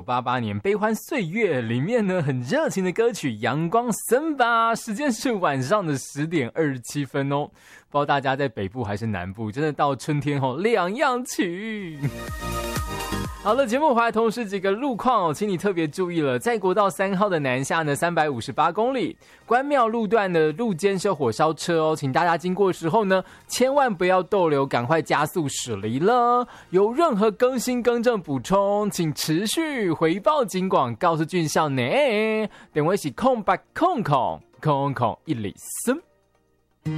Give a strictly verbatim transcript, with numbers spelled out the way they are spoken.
八八年悲欢岁月里面呢很热情的歌曲阳光森巴，时间是晚上的十点二十七分哦。不知道大家在北部还是南部，真的到春天后两样情。好了，节目回来同时几个路况哦，请你特别注意了。在国道三号的南下呢，三百五十八公里，关庙路段的路肩是有火烧车哦，请大家经过的时候呢，千万不要逗留，赶快加速驶离了。有任何更新更正补充，请持续回报警广，告诉俊孝呢。等我一起空白空空空空一里森。